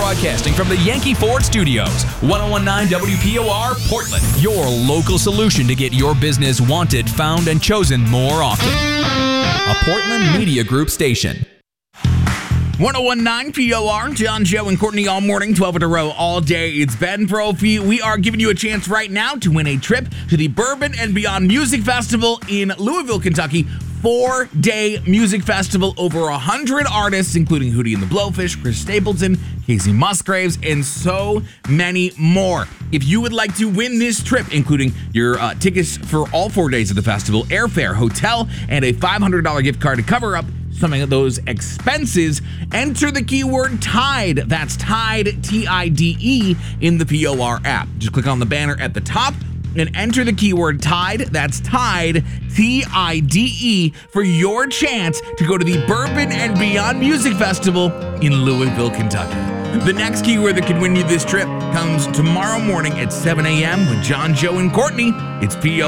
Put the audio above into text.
broadcasting from the Yankee Ford Studios, 1019 WPOR, Portland. Your local solution to get your business wanted, found, and chosen more often. A Portland Media Group station. 1019 POR, John, Joe, and Courtney all morning, 12 in a row, all day. It's Ben Brophy. We are giving you a chance right now to win a trip to the Bourbon and Beyond Music Festival in Louisville, Kentucky. 4-day music festival, over 100 artists, including Hootie and the Blowfish, Chris Stapleton, Casey Musgraves, and so many more. If you would like to win this trip, including your tickets for all 4 days of the festival, airfare, hotel, and a $500 gift card to cover up some of those expenses, enter the keyword TIDE. That's TIDE, T-I-D-E, in the POR app. Just click on the banner at the top and enter the keyword TIDE. That's TIDE, T-I-D-E, for your chance to go to the Bourbon and Beyond Music Festival in Louisville, Kentucky. The next keyword that can win you this trip comes tomorrow morning at 7 a.m. with John, Joe, and Courtney. It's POR.